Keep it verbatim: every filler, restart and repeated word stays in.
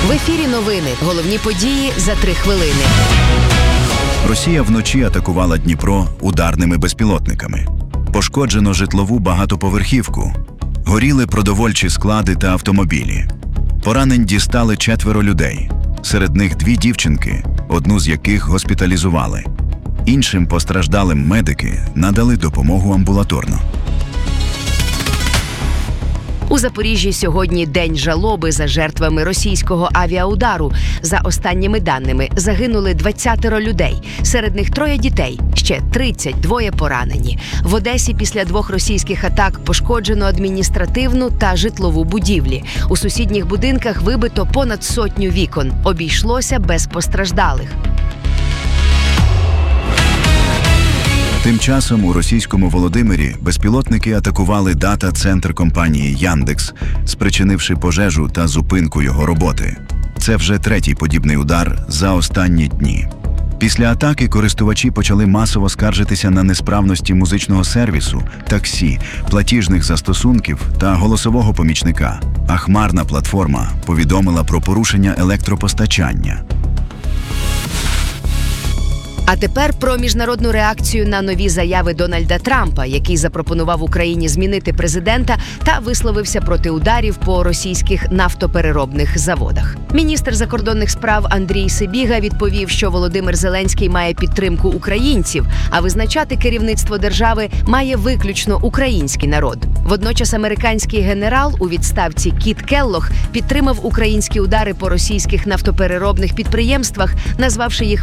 В ефірі новини. Головні події за три хвилини. Росія вночі атакувала Дніпро ударними безпілотниками. Пошкоджено житлову багатоповерхівку. Горіли продовольчі склади та автомобілі. Поранень дістали четверо людей. Серед них дві дівчинки, одну з яких госпіталізували. Іншим постраждалим медики надали допомогу амбулаторно. У Запоріжжі сьогодні день жалоби за жертвами російського авіаудару. За останніми даними, загинули двадцятеро людей. Серед них троє дітей, ще тридцять два поранені. В Одесі після двох російських атак пошкоджено адміністративну та житлову будівлі. У сусідніх будинках вибито понад сотню вікон. Обійшлося без постраждалих. Тим часом у російському Володимирі безпілотники атакували дата-центр компанії «Яндекс», спричинивши пожежу та зупинку його роботи. Це вже третій подібний удар за останні дні. Після атаки користувачі почали масово скаржитися на несправності музичного сервісу, таксі, платіжних застосунків та голосового помічника. А хмарна платформа повідомила про порушення електропостачання. А тепер про міжнародну реакцію на нові заяви Дональда Трампа, який запропонував Україні змінити президента та висловився проти ударів по російських нафтопереробних заводах. Міністр закордонних справ Андрій Сибіга відповів, що Володимир Зеленський має підтримку українців, а визначати керівництво держави має виключно український народ. Водночас американський генерал у відставці Кіт Келлог підтримав українські удари по російських нафтопереробних підприємствах, назвавши їх